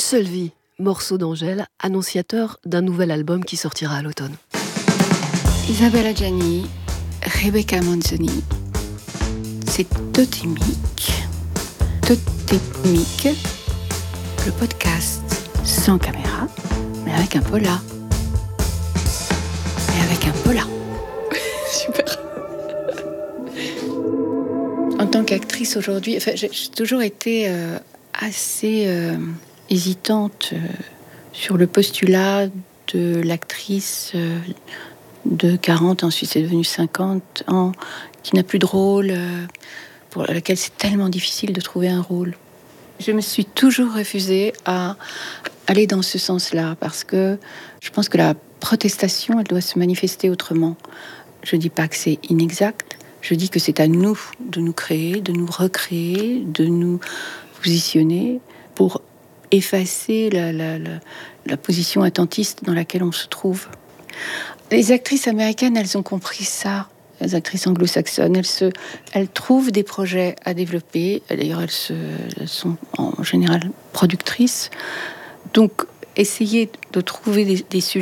seule vie, morceau d'Angèle, annonciateur d'un nouvel album qui sortira à l'automne. Isabella Gianni, Rebecca Manzoni, c'est Totémique, le podcast sans caméra, mais avec un pola. Super. En tant qu'actrice aujourd'hui, j'ai toujours été assez hésitante sur le postulat de l'actrice de 40, ensuite c'est devenu 50 ans, qui n'a plus de rôle, pour laquelle c'est tellement difficile de trouver un rôle. Je me suis toujours refusée à aller dans ce sens-là, parce que je pense que la protestation, elle doit se manifester autrement. Je ne dis pas que c'est inexact, je dis que c'est à nous de nous créer, de nous recréer, de nous positionner pour effacer la position attentiste dans laquelle on se trouve. Les actrices américaines, elles ont compris ça. Les actrices anglo-saxonnes, elles trouvent des projets à développer. D'ailleurs, elles sont en général productrices. Donc, essayer de trouver des sujets